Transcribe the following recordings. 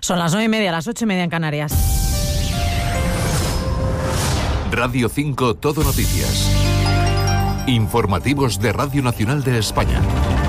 Son las 9:30, las 8:30 en Canarias. Radio 5 Todo Noticias. Informativos de Radio Nacional de España.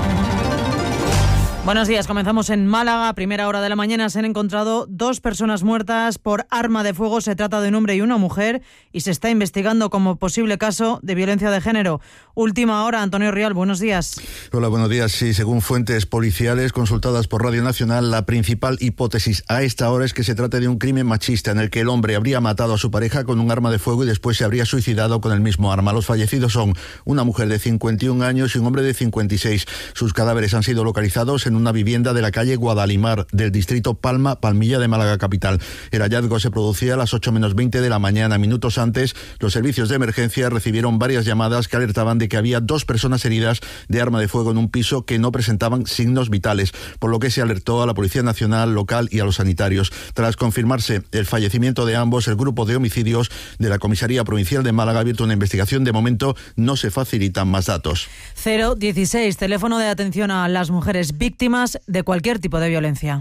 Buenos días, comenzamos en Málaga. A primera hora de la mañana se han encontrado 2 personas muertas por arma de fuego. Se trata de un hombre y una mujer y se está investigando como posible caso de violencia de género. Última hora, Antonio Rial, buenos días. Hola, buenos días. Sí, según fuentes policiales consultadas por Radio Nacional, la principal hipótesis a esta hora es que se trate de un crimen machista en el que el hombre habría matado a su pareja con un arma de fuego y después se habría suicidado con el mismo arma. Los fallecidos son una mujer de 51 años y un hombre de 56. Sus cadáveres han sido localizados en una vivienda de la calle Guadalimar, del distrito Palmilla de Málaga capital. El hallazgo se producía a las 8:20 de la mañana. Minutos antes, los servicios de emergencia recibieron varias llamadas que alertaban de que había 2 personas heridas de arma de fuego en un piso que no presentaban signos vitales, por lo que se alertó a la Policía Nacional, local y a los sanitarios. Tras confirmarse el fallecimiento de ambos, el grupo de homicidios de la Comisaría Provincial de Málaga ha abierto una investigación. De momento no se facilitan más datos. 016, teléfono de atención a las mujeres víctimas de cualquier tipo de violencia.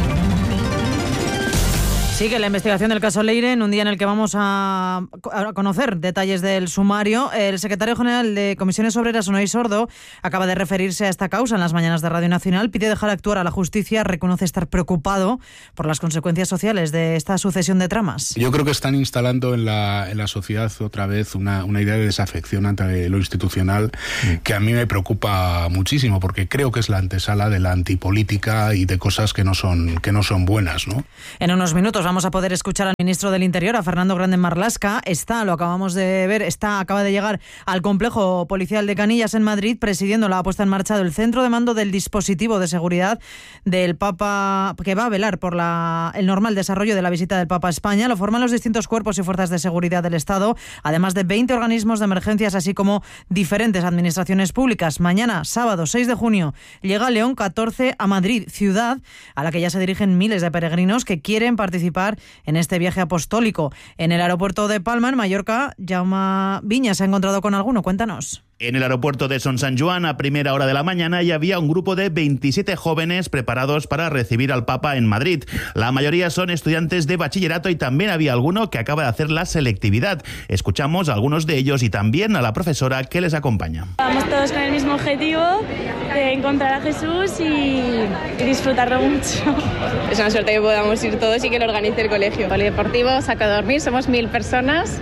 Sigue la investigación del caso Leire en un día en el que vamos a conocer detalles del sumario. El secretario general de Comisiones Obreras, Unai Sordo, acaba de referirse a esta causa en las mañanas de Radio Nacional. Pide dejar actuar a la justicia, reconoce estar preocupado por las consecuencias sociales de esta sucesión de tramas. Yo creo que están instalando en la sociedad otra vez una idea de desafección ante lo institucional que a mí me preocupa muchísimo, porque creo que es la antesala de la antipolítica y de cosas que no son buenas, ¿no? En unos minutos vamos a poder escuchar al ministro del Interior, a Fernando Grande Marlaska. Lo acabamos de ver, acaba de llegar al complejo policial de Canillas en Madrid, presidiendo la puesta en marcha del centro de mando del dispositivo de seguridad del Papa, que va a velar por el normal desarrollo de la visita del Papa a España. Lo forman los distintos cuerpos y fuerzas de seguridad del Estado, además de 20 organismos de emergencias, así como diferentes administraciones públicas. Mañana, sábado 6 de junio, llega León 14 a Madrid, ciudad a la que ya se dirigen miles de peregrinos que quieren participar en este viaje apostólico. En el aeropuerto de Palma, en Mallorca, Jaume Viña se ha encontrado con alguno. Cuéntanos. En el aeropuerto de Son Sant Joan, a primera hora de la mañana, ya había un grupo de 27 jóvenes preparados para recibir al Papa en Madrid. La mayoría son estudiantes de bachillerato y también había alguno que acaba de hacer la selectividad. Escuchamos a algunos de ellos y también a la profesora que les acompaña. Vamos todos con el mismo objetivo de encontrar a Jesús y disfrutarlo mucho. Es una suerte que podamos ir todos y que lo organice el colegio. Polideportivo, saco a dormir, somos 1000 personas.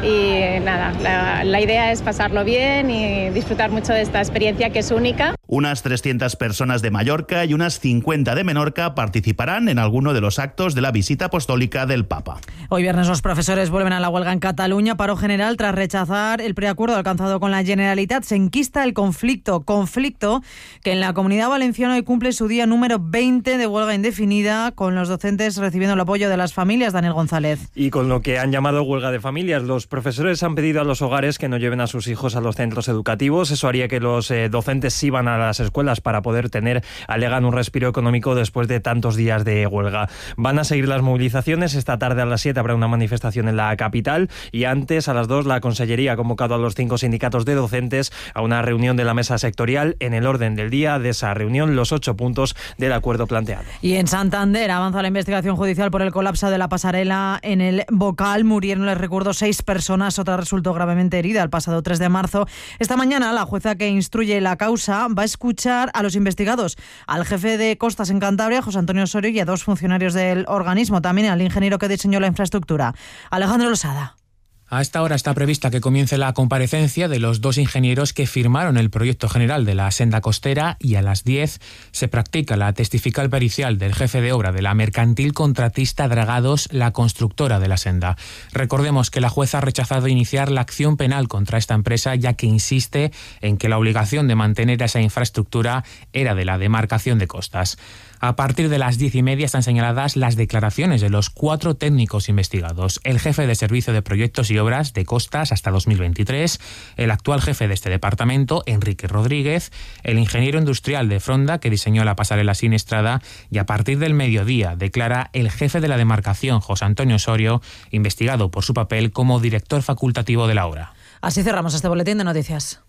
Y nada, la idea es pasarlo bien y disfrutar mucho de esta experiencia que es única. Unas 300 personas de Mallorca y unas 50 de Menorca participarán en alguno de los actos de la visita apostólica del Papa. Hoy viernes los profesores vuelven a la huelga en Cataluña, paro general tras rechazar el preacuerdo alcanzado con la Generalitat. Se enquista el conflicto que en la Comunidad Valenciana hoy cumple su día número 20 de huelga indefinida, con los docentes recibiendo el apoyo de las familias. Daniel González. Y con lo que han llamado huelga de familias, los profesores han pedido a los hogares que no lleven a sus hijos a los centros educativos. Eso haría que los docentes iban a las escuelas para poder tener, alegan, un respiro económico después de tantos días de huelga. Van a seguir las movilizaciones. Esta tarde a las 7 habrá una manifestación en la capital y antes, a las 2, la Consellería ha convocado a los 5 sindicatos de docentes a una reunión de la mesa sectorial. En el orden del día de esa reunión, los 8 puntos del acuerdo planteado. Y en Santander avanza la investigación judicial por el colapso de la pasarela en el Bocal. Murieron, les recuerdo, 6 personas, otra resultó gravemente herida el pasado 3 de marzo. Esta mañana la jueza que instruye la causa va a escuchar a los investigados, al jefe de Costas en Cantabria, José Antonio Osorio, y a 2 funcionarios del organismo, también al ingeniero que diseñó la infraestructura, Alejandro Losada. A esta hora está prevista que comience la comparecencia de los 2 ingenieros que firmaron el proyecto general de la senda costera y a las 10 se practica la testifical pericial del jefe de obra de la mercantil contratista Dragados, la constructora de la senda. Recordemos que la jueza ha rechazado iniciar la acción penal contra esta empresa, ya que insiste en que la obligación de mantener esa infraestructura era de la demarcación de Costas. A partir de las 10:30 están señaladas las declaraciones de los 4 técnicos investigados: el jefe de Servicio de Proyectos y Obras de Costas hasta 2023, el actual jefe de este departamento, Enrique Rodríguez, el ingeniero industrial de Fronda que diseñó la pasarela siniestrada, y a partir del mediodía declara el jefe de la demarcación, José Antonio Osorio, investigado por su papel como director facultativo de la obra. Así cerramos este boletín de noticias.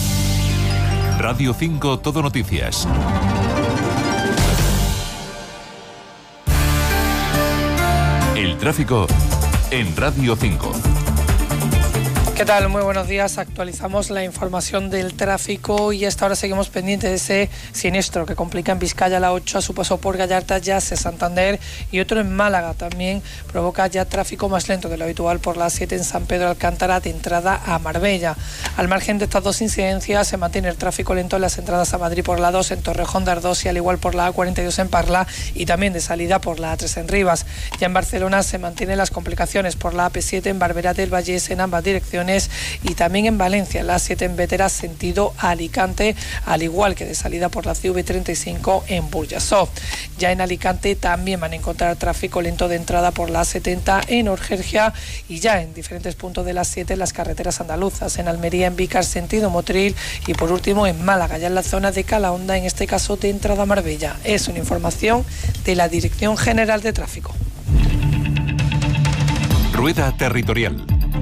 Radio 5 Todo Noticias. tráfico en Radio 5. ¿Qué tal? Muy buenos días. Actualizamos la información del tráfico y hasta ahora seguimos pendientes de ese siniestro que complica en Vizcaya la 8 a su paso por Gallarta, ya hacia Santander, y otro en Málaga. También provoca ya tráfico más lento de lo habitual por la 7 en San Pedro de Alcántara de entrada a Marbella. Al margen de estas dos incidencias se mantiene el tráfico lento en las entradas a Madrid por la 2 en Torrejón de Ardoz y al igual por la A42 en Parla y también de salida por la A3 en Rivas. Ya en Barcelona se mantienen las complicaciones por la AP7 en Barberá del Vallés en ambas direcciones y también en Valencia, la 7 en Bétera sentido Alicante, al igual que de salida por la CV35 en Burjasot. Ya en Alicante también van a encontrar tráfico lento de entrada por la A70 en Orgergia y ya en diferentes puntos de la 7 en las carreteras andaluzas, en Almería, en Vícar sentido Motril y por último en Málaga, ya en la zona de Calahonda, en este caso de entrada a Marbella. Es una información de la Dirección General de Tráfico. Rueda Territorial.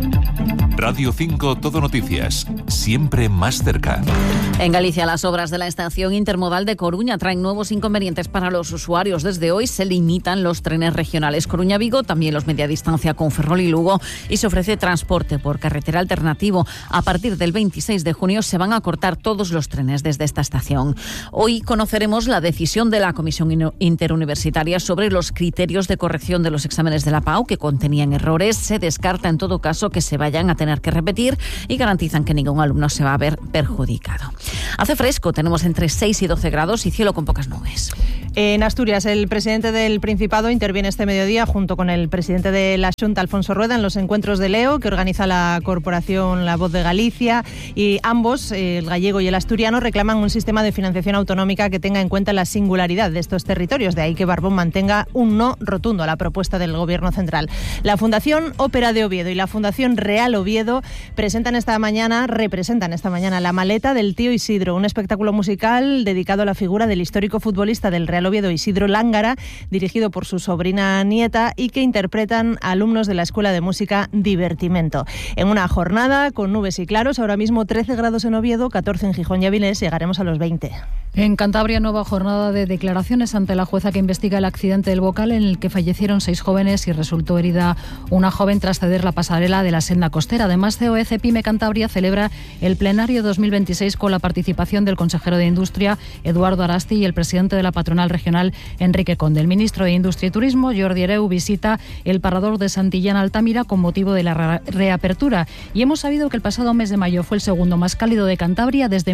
Radio 5 Todo Noticias, siempre más cerca. En Galicia, las obras de la estación intermodal de Coruña traen nuevos inconvenientes para los usuarios. Desde hoy se limitan los trenes regionales Coruña-Vigo, también los media distancia con Ferrol y Lugo, y se ofrece transporte por carretera alternativo. A partir del 26 de junio se van a cortar todos los trenes desde esta estación. Hoy conoceremos la decisión de la Comisión Interuniversitaria sobre los criterios de corrección de los exámenes de la PAU que contenían errores. Se descarta en todo caso que se vayan a tener que repetir y garantizan que ningún alumno se va a ver perjudicado. Hace fresco, tenemos entre 6 y 12 grados y cielo con pocas nubes. En Asturias, el presidente del Principado interviene este mediodía junto con el presidente de la Xunta, Alfonso Rueda, en los encuentros de Leo que organiza la corporación La Voz de Galicia, y ambos, el gallego y el asturiano, reclaman un sistema de financiación autonómica que tenga en cuenta la singularidad de estos territorios. De ahí que Barbón mantenga un no rotundo a la propuesta del Gobierno central. La Fundación Ópera de Oviedo y la Fundación Real Oviedo representan esta mañana La Maleta del Tío Isidro, un espectáculo musical dedicado a la figura del histórico futbolista del Real Oviedo, Isidro Lángara, dirigido por su sobrina nieta y que interpretan alumnos de la Escuela de Música Divertimento. En una jornada con nubes y claros, ahora mismo 13 grados en Oviedo, 14 en Gijón y Avilés, llegaremos a los 20. En Cantabria, nueva jornada de declaraciones ante la jueza que investiga el accidente del Bocal en el que fallecieron 6 jóvenes y resultó herida una joven tras ceder la pasarela de la senda costera. Además, COE Pyme Cantabria celebra el plenario 2026 con la participación del consejero de Industria, Eduardo Arasti, y el presidente de la patronal regional, Enrique Conde. El ministro de Industria y Turismo, Jordi Hereu, visita el parador de Santillán Altamira con motivo de la reapertura. Y hemos sabido que el pasado mes de mayo fue el segundo más cálido de Cantabria desde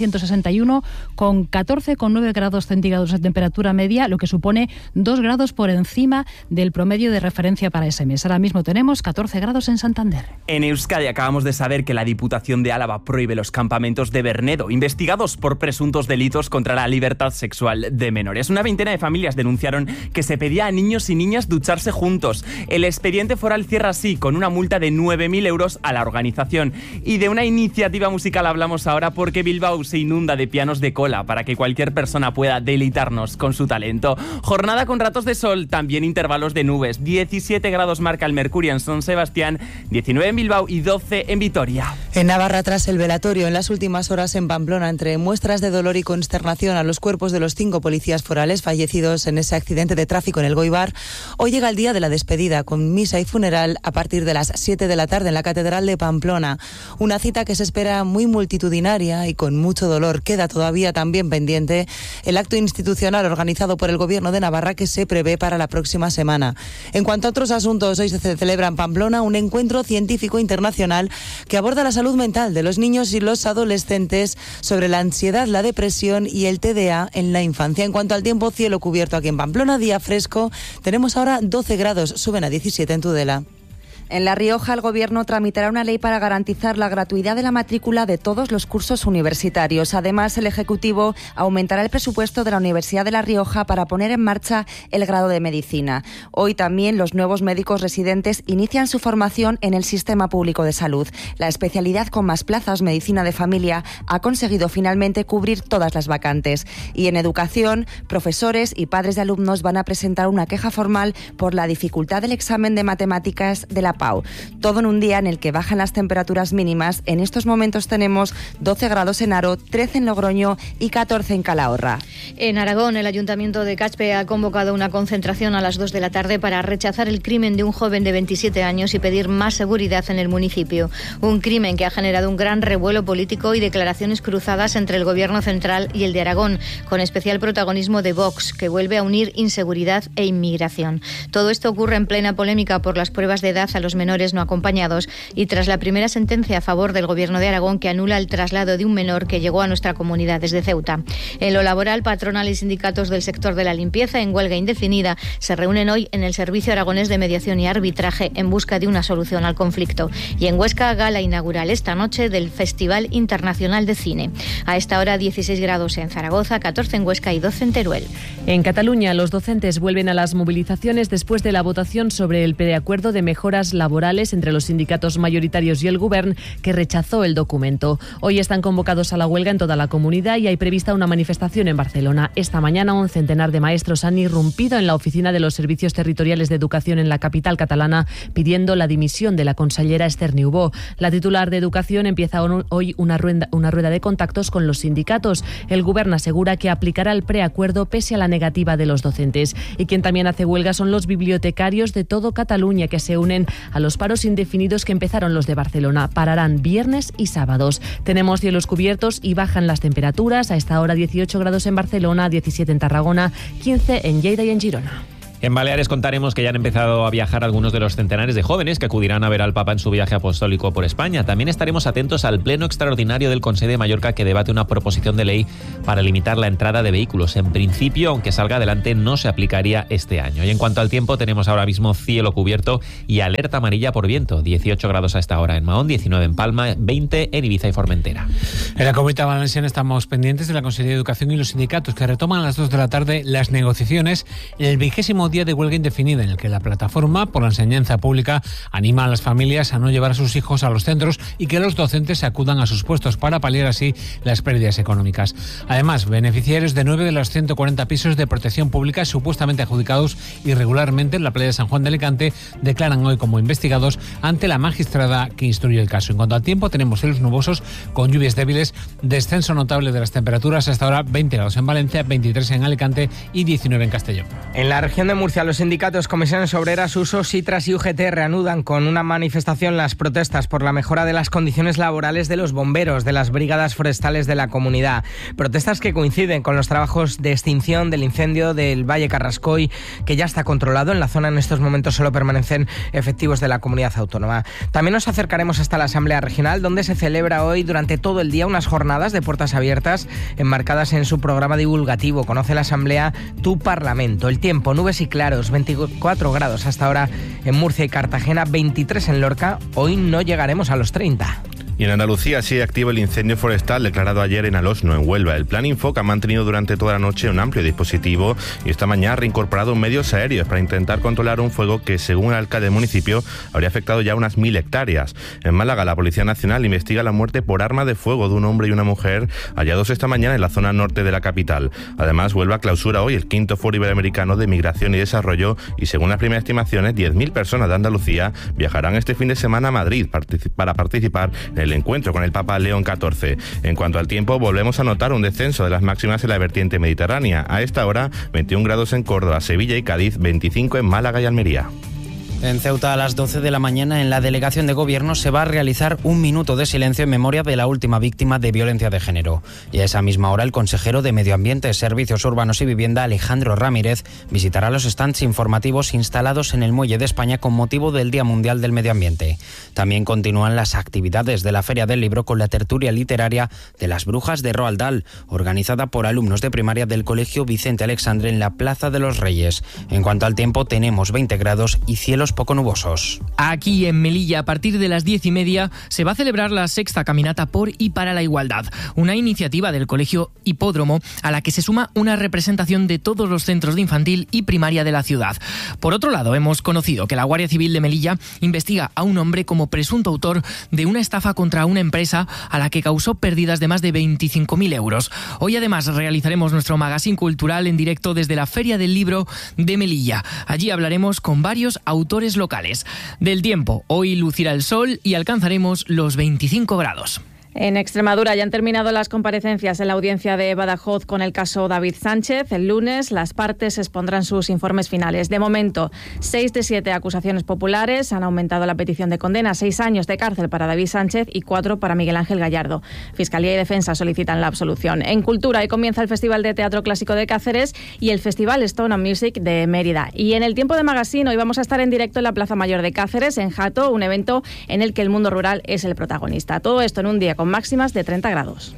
1961, con 14,9 grados centígrados de temperatura media, lo que supone 2 grados por encima del promedio de referencia para ese mes. Ahora mismo tenemos 14 grados en Santander. En Euskadi acabamos de saber que la Diputación de Álava prohíbe los campamentos de Bernedo, investigados por presuntos delitos contra la libertad sexual de menores. Una veintena de familias denunciaron que se pedía a niños y niñas ducharse juntos. El expediente foral cierra así, con una multa de 9.000 euros a la organización. Y de una iniciativa musical hablamos ahora porque Bilbao se inunda de pianos de cola para que cualquier persona pueda deleitarnos con su talento. Jornada con ratos de sol, también intervalos de nubes. 17 grados marca el mercurio en San Sebastián, 19 en Bilbao y 12 en Vitoria. En Navarra, tras el velatorio en las últimas horas en Pamplona, entre muestras de dolor y consternación a los cuerpos de los 5 policías forales fallecidos en ese accidente de tráfico en el Goibar, hoy llega el día de la despedida, con misa y funeral a partir de las 7 de la tarde en la Catedral de Pamplona. Una cita que se espera muy multitudinaria y con mucho dolor. Queda todavía también pendiente el acto institucional organizado por el Gobierno de Navarra, que se prevé para la próxima semana. En cuanto a otros asuntos, hoy se celebra en Pamplona un encuentro científico internacional que aborda la salud mental de los niños y los adolescentes, sobre la ansiedad, la depresión y el TDA en la infancia. En cuanto al tiempo, cielo cubierto aquí en Pamplona, día fresco. Tenemos ahora 12 grados, suben a 17 en Tudela. En La Rioja, el Gobierno tramitará una ley para garantizar la gratuidad de la matrícula de todos los cursos universitarios. Además, el Ejecutivo aumentará el presupuesto de la Universidad de La Rioja para poner en marcha el grado de Medicina. Hoy también los nuevos médicos residentes inician su formación en el sistema público de salud. La especialidad con más plazas, Medicina de Familia, ha conseguido finalmente cubrir todas las vacantes. Y en Educación, profesores y padres de alumnos van a presentar una queja formal por la dificultad del examen de matemáticas de la Pau. Todo en un día en el que bajan las temperaturas mínimas. En estos momentos tenemos 12 grados en Haro, 13 en Logroño y 14 en Calahorra. En Aragón, el Ayuntamiento de Caspe ha convocado una concentración a las 2 de la tarde para rechazar el crimen de un joven de 27 años y pedir más seguridad en el municipio. Un crimen que ha generado un gran revuelo político y declaraciones cruzadas entre el Gobierno central y el de Aragón, con especial protagonismo de Vox, que vuelve a unir inseguridad e inmigración. Todo esto ocurre en plena polémica por las pruebas de edad a los menores no acompañados y tras la primera sentencia a favor del Gobierno de Aragón que anula el traslado de un menor que llegó a nuestra comunidad desde Ceuta. En lo laboral, patronal y sindicatos del sector de la limpieza en huelga indefinida se reúnen hoy en el Servicio Aragonés de Mediación y Arbitraje en busca de una solución al conflicto. Y en Huesca, gala inaugural esta noche del Festival Internacional de Cine. A esta hora 16 grados en Zaragoza, 14 en Huesca y 12 en Teruel. En Cataluña, los docentes vuelven a las movilizaciones después de la votación sobre el preacuerdo de mejoras laborales entre los sindicatos mayoritarios y el Govern, que rechazó el documento. Hoy están convocados a la huelga en toda la comunidad y hay prevista una manifestación en Barcelona. Esta mañana un centenar de maestros han irrumpido en la oficina de los Servicios Territoriales de Educación en la capital catalana pidiendo la dimisión de la consellera Esther Niubó. La titular de Educación empieza hoy una rueda de contactos con los sindicatos. El Govern asegura que aplicará el preacuerdo pese a la negativa de los docentes. Y quien también hace huelga son los bibliotecarios de todo Cataluña que se unen a los paros indefinidos que empezaron los de Barcelona. Pararán viernes y sábados. Tenemos cielos cubiertos y bajan las temperaturas. A esta hora 18 grados en Barcelona, 17 en Tarragona, 15 en Lleida y en Girona. En Baleares contaremos que ya han empezado a viajar algunos de los centenares de jóvenes que acudirán a ver al Papa en su viaje apostólico por España. También estaremos atentos al pleno extraordinario del Consell de Mallorca que debate una proposición de ley para limitar la entrada de vehículos. En principio, aunque salga adelante, no se aplicaría este año. Y en cuanto al tiempo, tenemos ahora mismo cielo cubierto y alerta amarilla por viento. 18 grados a esta hora en Mahón, 19 en Palma, 20 en Ibiza y Formentera. En la Comunidad Valenciana estamos pendientes de la Consellería de Educación y los sindicatos que retoman a las 2 de la tarde las negociaciones en el 20º día de huelga indefinida en el que la Plataforma por la Enseñanza Pública anima a las familias a no llevar a sus hijos a los centros y que los docentes acudan a sus puestos para paliar así las pérdidas económicas. Además, beneficiarios de 9 de los 140 pisos de protección pública supuestamente adjudicados irregularmente en la playa de San Juan de Alicante declaran hoy como investigados ante la magistrada que instruye el caso. En cuanto al tiempo, tenemos cielos nubosos con lluvias débiles, descenso notable de las temperaturas, hasta ahora 20 grados en Valencia, 23 en Alicante y 19 en Castellón. En la región de Murcia, los sindicatos, comisiones obreras, Usos, Sitras y UGT reanudan con una manifestación las protestas por la mejora de las condiciones laborales de los bomberos de las brigadas forestales de la comunidad. Protestas que coinciden con los trabajos de extinción del incendio del Valle Carrascoy, que ya está controlado. En la zona en estos momentos solo permanecen efectivos de la comunidad autónoma. También nos acercaremos hasta la Asamblea Regional, donde se celebra hoy durante todo el día unas jornadas de puertas abiertas enmarcadas en su programa divulgativo. Conoce la Asamblea Tu Parlamento. El tiempo, nubes y claros, 24 grados hasta ahora en Murcia y Cartagena, 23 en Lorca. Hoy no llegaremos a los 30. Y en Andalucía sigue activo el incendio forestal declarado ayer en Alosno, en Huelva. El Plan Infoca ha mantenido durante toda la noche un amplio dispositivo y esta mañana ha reincorporado medios aéreos para intentar controlar un fuego que, según el alcalde del municipio, habría afectado ya unas 1.000 hectáreas. En Málaga, la Policía Nacional investiga la muerte por arma de fuego de un hombre y una mujer hallados esta mañana en la zona norte de la capital. Además, Huelva clausura hoy el 5º Foro Iberoamericano de Migración y Desarrollo y, según las primeras estimaciones, 10.000 personas de Andalucía viajarán este fin de semana a Madrid para participar en el encuentro con el Papa León XIV. En cuanto al tiempo, volvemos a notar un descenso de las máximas en la vertiente mediterránea. A esta hora, 21 grados en Córdoba, Sevilla y Cádiz, 25 en Málaga y Almería. En Ceuta, a las 12 de la mañana, en la delegación de gobierno se va a realizar un minuto de silencio en memoria de la última víctima de violencia de género. Y a esa misma hora, el consejero de Medio Ambiente, Servicios Urbanos y Vivienda, Alejandro Ramírez, visitará los stands informativos instalados en el Muelle de España con motivo del Día Mundial del Medio Ambiente. También continúan las actividades de la Feria del Libro con la tertulia literaria de las Brujas de Roald Dahl, organizada por alumnos de primaria del Colegio Vicente Alexandre en la Plaza de los Reyes. En cuanto al tiempo, tenemos 20 grados y cielos poco nubosos. Aquí en Melilla, a partir de las 10:30, se va a celebrar la 6ª Caminata por y para la Igualdad, una iniciativa del Colegio Hipódromo a la que se suma una representación de todos los centros de infantil y primaria de la ciudad. Por otro lado, hemos conocido que la Guardia Civil de Melilla investiga a un hombre como presunto autor de una estafa contra una empresa a la que causó pérdidas de más de 25.000 euros. Hoy además realizaremos nuestro magazine cultural en directo desde la Feria del Libro de Melilla. Allí hablaremos con varios autores productores locales. Del tiempo, hoy lucirá el sol y alcanzaremos los 25 grados. En Extremadura ya han terminado las comparecencias en la audiencia de Badajoz con el caso David Sánchez. El lunes las partes expondrán sus informes finales. De momento, 6 de 7 acusaciones populares han aumentado la petición de condena. 6 años de cárcel para David Sánchez y 4 para Miguel Ángel Gallardo. Fiscalía y Defensa solicitan la absolución. En Cultura, hoy comienza el Festival de Teatro Clásico de Cáceres y el Festival Stone and Music de Mérida. Y en el Tiempo de Magazine, hoy vamos a estar en directo en la Plaza Mayor de Cáceres, en Jato, un evento en el que el mundo rural es el protagonista. Todo esto en un día con máximas de 30 grados.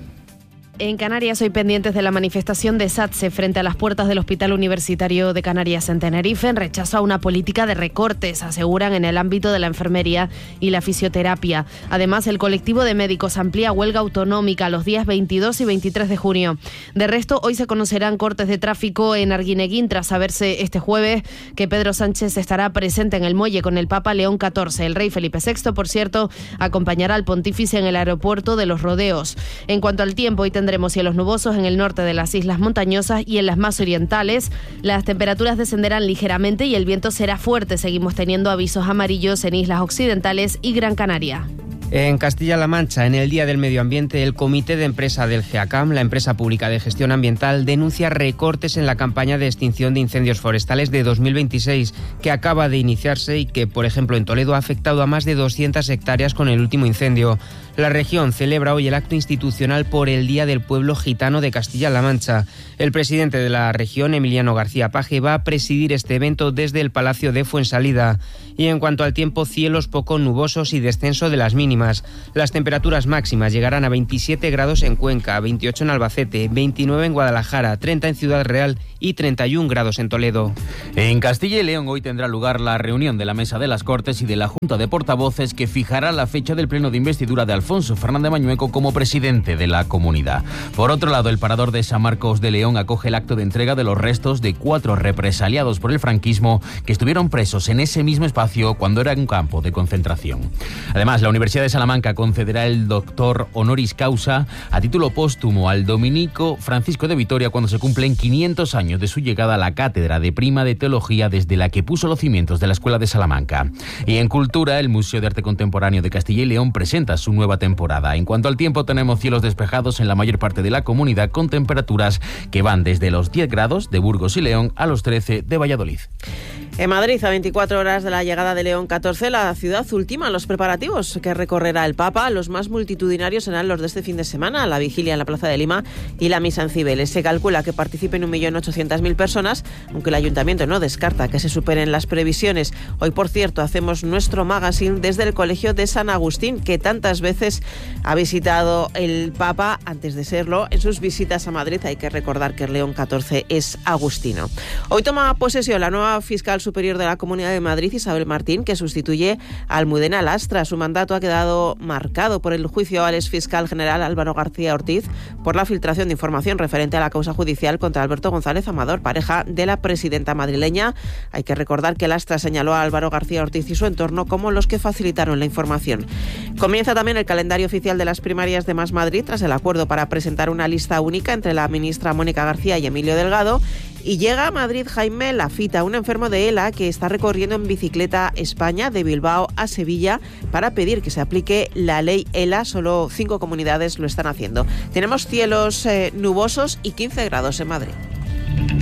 En Canarias, hoy pendientes de la manifestación de SATSE frente a las puertas del Hospital Universitario de Canarias en Tenerife, en rechazo a una política de recortes, aseguran, en el ámbito de la enfermería y la fisioterapia. Además, el colectivo de médicos amplía huelga autonómica los días 22 y 23 de junio. De resto, hoy se conocerán cortes de tráfico en Arguineguín tras saberse este jueves que Pedro Sánchez estará presente en el muelle con el Papa León XIV. El rey Felipe VI, por cierto, acompañará al pontífice en el aeropuerto de Los Rodeos. En cuanto al tiempo, hoy tendremos cielos nubosos en el norte de las islas montañosas y en las más orientales. Las temperaturas descenderán ligeramente y el viento será fuerte. Seguimos teniendo avisos amarillos en islas occidentales y Gran Canaria. En Castilla-La Mancha, en el Día del Medio Ambiente, el Comité de Empresa del GEACAM, la empresa pública de gestión ambiental, denuncia recortes en la campaña de extinción de incendios forestales de 2026, que acaba de iniciarse y que, por ejemplo, en Toledo ha afectado a más de 200 hectáreas con el último incendio. La región celebra hoy el acto institucional por el Día del Pueblo Gitano de Castilla-La Mancha. El presidente de la región, Emiliano García Paje, va a presidir este evento desde el Palacio de Fuensalida. Y en cuanto al tiempo, cielos poco nubosos y descenso de las mínimas. Las temperaturas máximas llegarán a 27 grados en Cuenca, 28 en Albacete, 29 en Guadalajara, 30 en Ciudad Real y 31 grados en Toledo. En Castilla y León hoy tendrá lugar la reunión de la Mesa de las Cortes y de la Junta de Portavoces que fijará la fecha del pleno de investidura de Alfonso Fernández Mañueco como presidente de la comunidad. Por otro lado, el Parador de San Marcos de León acoge el acto de entrega de los restos de 4 represaliados por el franquismo que estuvieron presos en ese mismo espacio cuando era un campo de concentración. Además, la Universidad de Salamanca concederá el doctor honoris causa a título póstumo al dominico Francisco de Vitoria cuando se cumplen 500 años de su llegada a la cátedra de Prima de Teología desde la que puso los cimientos de la Escuela de Salamanca. Y en Cultura, el Museo de Arte Contemporáneo de Castilla y León presenta su nueva temporada. En cuanto al tiempo, tenemos cielos despejados en la mayor parte de la comunidad con temperaturas que van desde los 10 grados de Burgos y León a los 13 de Valladolid. En Madrid, a 24 horas de la llegada de León XIV, la ciudad ultima los preparativos que recorrerá el Papa. Los más multitudinarios serán los de este fin de semana, la vigilia en la Plaza de Lima y la misa en Cibeles. Se calcula que participen 1.800.000 personas, aunque el Ayuntamiento no descarta que se superen las previsiones. Hoy, por cierto, hacemos nuestro magazine desde el Colegio de San Agustín, que tantas veces ha visitado el Papa antes de serlo. En sus visitas a Madrid hay que recordar que León XIV es agustino. Hoy toma posesión la nueva fiscal superior de la Comunidad de Madrid, Isabel Martín, que sustituye a Almudena Lastra. Su mandato ha quedado marcado por el juicio al exfiscal general Álvaro García Ortiz por la filtración de información referente a la causa judicial contra Alberto González Amador, pareja de la presidenta madrileña. Hay que recordar que Lastra señaló a Álvaro García Ortiz y su entorno como los que facilitaron la información. Comienza también el calendario oficial de las primarias de Más Madrid tras el acuerdo para presentar una lista única entre la ministra Mónica García y Emilio Delgado. Y llega a Madrid Jaime Lafita, un enfermo de ELA que está recorriendo en bicicleta España de Bilbao a Sevilla para pedir que se aplique la ley ELA. Solo 5 comunidades lo están haciendo. Tenemos cielos nubosos y 15 grados en Madrid.